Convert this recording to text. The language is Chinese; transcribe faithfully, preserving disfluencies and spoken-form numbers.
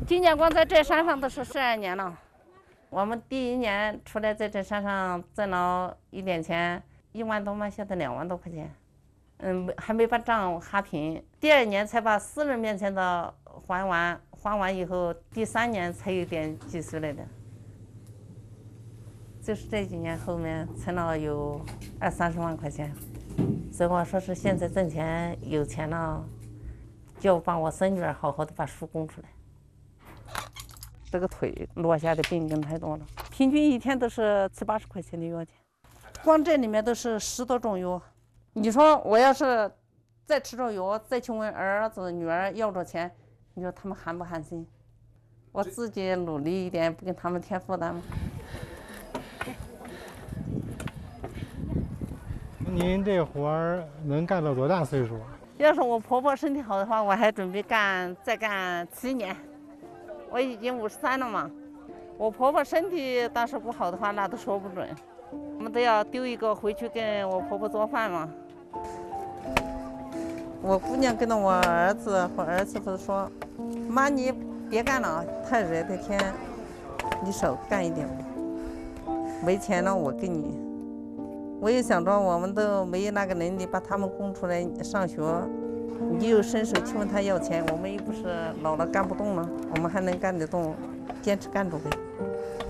今年光在这山上都是十二年了。我们第一年出来在这山上挣了一点钱，一万多嘛，现在两万多块钱。嗯，还没把账哈平。第二年才把私人面前的还完，还完以后，第三年才有点积蓄来的。就是这几年后面存了有二三十万块钱，所以我说是现在挣钱有钱了，就把我孙女儿好好的把书供出来。这个腿落下的病根太多了，平均一天都是七八十块钱的药钱，光这里面都是十多种药。你说我要是再吃着药，再去问儿子女儿要着钱，你说他们寒不寒心？我自己努力一点，不给他们添负担吗？ 您这活儿能干到多大岁数？ 要是我婆婆身体好的话，我还准备干再干七年。我已经五十三了嘛，我婆婆身体当时不好的话，那都说不准。我们都要丢一个回去给我婆婆做饭嘛。我姑娘跟着我儿子和儿媳妇说：“妈，你别干了，太热的天，你少干一点吧。没钱了我给你。”我也想着我们都没有那个能力把他们供出来上学，你又伸手去问他要钱，我们又不是老了干不动了，我们还能干得动，坚持干着呗。